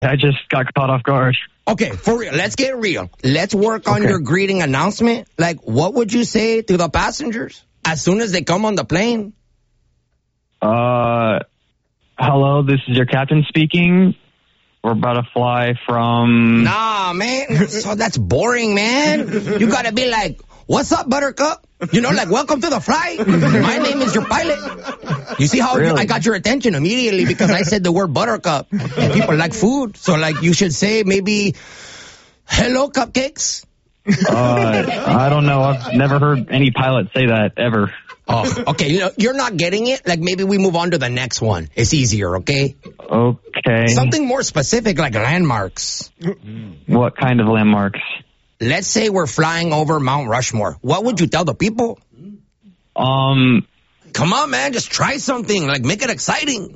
I just got caught off guard. Okay, for real. Let's get real. Let's work on your greeting announcement. Like, what would you say to the passengers as soon as they come on the plane? Hello, this is your captain speaking. We're about to fly from... Nah, man. So that's boring, man. You gotta be like, what's up, Buttercup? You know, like, welcome to the flight. My name is your pilot. You see how I got your attention immediately because I said the word Buttercup. And people like food. So, like, you should say maybe, hello, cupcakes. I don't know. I've never heard any pilot say that ever. Oh, okay. You know, you're not getting it. Like, maybe we move on to the next one. It's easier, okay? Okay. Something more specific, like landmarks. What kind of landmarks? Let's say we're flying over Mount Rushmore. What would you tell the people? Come on, man. Just try something. Like, make it exciting.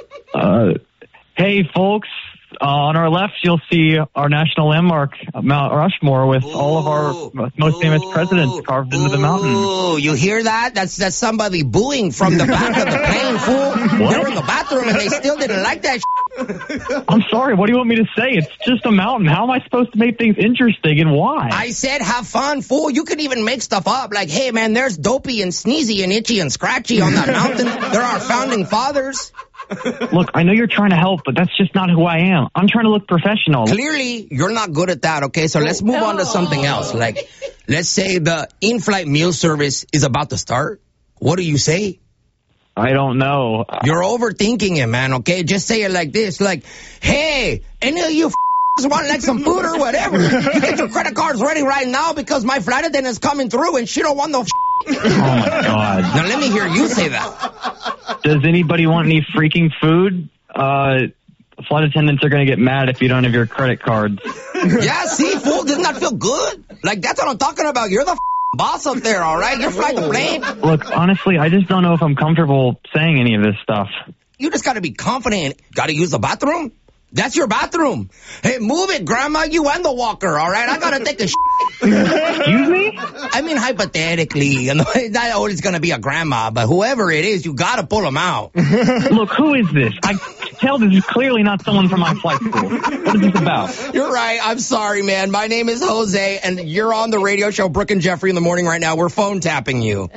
Hey, folks. On our left, you'll see our national landmark, Mount Rushmore, with all of our most famous presidents carved into the mountain. Oh, you hear that? That's somebody booing from the back of the plane, fool. What? They were in the bathroom and they still didn't like that I'm sorry, what do you want me to say? It's just a mountain. How am I supposed to make things interesting and why? I said have fun, fool. You could even make stuff up. Like, hey, man, there's Dopey and Sneezy and Itchy and Scratchy on that mountain. They're our founding fathers. Look, I know you're trying to help, but that's just not who I am. I'm trying to look professional. Clearly, you're not good at that, okay? So let's move on to something else. Like, let's say the in-flight meal service is about to start. What do you say? I don't know. You're overthinking it, man, okay? Just say it like this. Like, hey, any of you want like some food or whatever? You get your credit cards ready right now because my flight attendant's coming through and she don't want no Oh, my God. Now, let me hear you say that. Does anybody want any freaking food? Flight attendants are going to get mad if you don't have your credit cards. Yeah, see, fool, doesn't that feel good? Like, that's what I'm talking about. You're the boss up there, all right? You're flying the plane. Look, honestly, I just don't know if I'm comfortable saying any of this stuff. You just got to be confident. Got to use the bathroom? That's your bathroom. Hey, move it, Grandma. You and the walker, all right? I got to take a Excuse me? I mean, hypothetically. It's not always going to be a grandma, but whoever it is, you got to pull them out. Look, who is this? I tell this is clearly not someone from my flight school. What is this about? You're right. I'm sorry, man. My name is Jose, and you're on the radio show Brooke and Jeffrey in the morning right now. We're phone tapping you.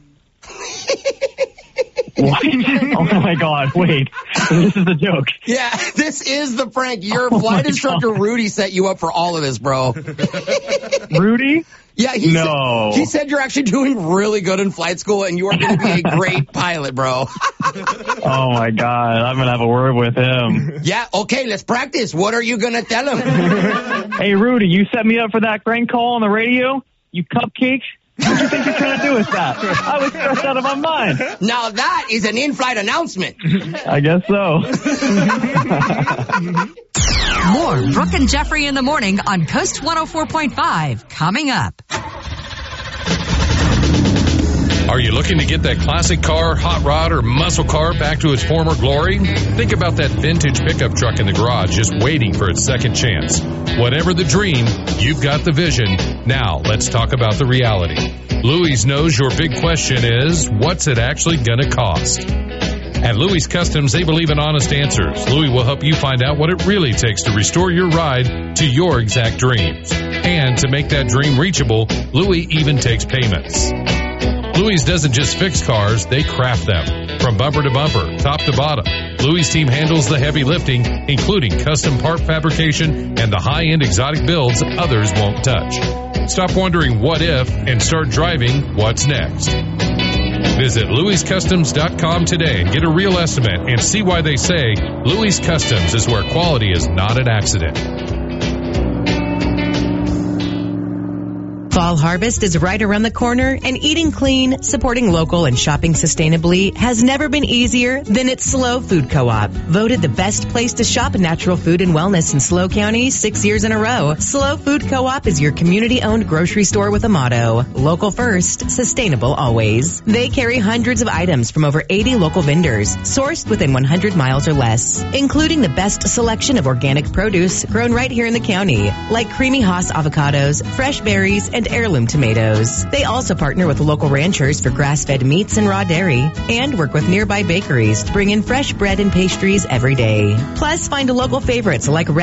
What? Oh, my God. Wait. This is a joke. Yeah, this is the prank. Your flight instructor, Rudy, set you up for all of this, bro. Rudy? Yeah, he said you're actually doing really good in flight school, and you are going to be a great pilot, bro. Oh, my God. I'm going to have a word with him. Yeah, okay, let's practice. What are you going to tell him? Hey, Rudy, you set me up for that prank call on the radio? You cupcakes? What do you think you're trying to do with that? I was stressed out of my mind. Now that is an in-flight announcement. I guess so. More Brooke and Jeffrey in the morning on Coast 104.5 coming up. Are you looking to get that classic car, hot rod, or muscle car back to its former glory? Think about that vintage pickup truck in the garage just waiting for its second chance. Whatever the dream, you've got the vision. Now, let's talk about the reality. Louis knows your big question is, what's it actually going to cost? At Louis Customs, they believe in honest answers. Louis will help you find out what it really takes to restore your ride to your exact dreams. And to make that dream reachable, Louis even takes payments. Louis doesn't just fix cars, they craft them. From bumper to bumper, top to bottom, Louis' team handles the heavy lifting, including custom part fabrication and the high-end exotic builds others won't touch. Stop wondering what if and start driving what's next. Visit LouisCustoms.com today and get a real estimate and see why they say Louis Customs is where quality is not an accident. Fall harvest is right around the corner, and eating clean, supporting local, and shopping sustainably has never been easier than at SLO Food Co-op. Voted the best place to shop natural food and wellness in SLO County 6 years in a row. SLO Food Co-op is your community-owned grocery store with a motto: local first, sustainable always. They carry hundreds of items from over 80 local vendors, sourced within 100 miles or less, including the best selection of organic produce grown right here in the county, like Creamy Haas avocados, fresh berries, and heirloom tomatoes. They also partner with local ranchers for grass-fed meats and raw dairy, and work with nearby bakeries to bring in fresh bread and pastries every day. Plus, find local favorites like